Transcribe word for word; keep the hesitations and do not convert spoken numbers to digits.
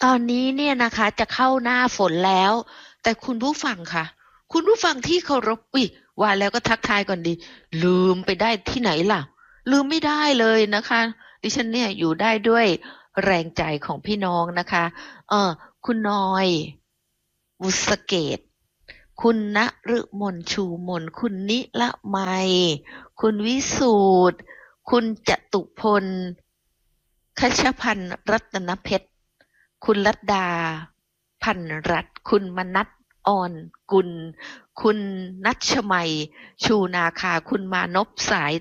ตอนนี้เนี่ยนะคะจะเข้าหน้าฝนแล้ว แต่คุณผู้ฟังค่ะ คุณผู้ฟังที่เคารพ อุ๊ย ว่าแล้วก็ทักทายก่อนดี ลืมไปได้ที่ไหนล่ะ ลืมไม่ได้เลยนะคะ ดิฉันเนี่ยอยู่ได้ด้วยแรงใจของพี่น้องนะคะ เอ่อ คุณนอย บุษเกต คุณนฤมล ชูมน คุณนิรมัย คุณวิสูตร คุณจตุพล คัชพันธ์ รัตนเพชร คุณลัดดา พันธุ์รัตน์ คุณมนัส ออนกุล คุณนัชมัย ชูนาคา คุณมานพ สาย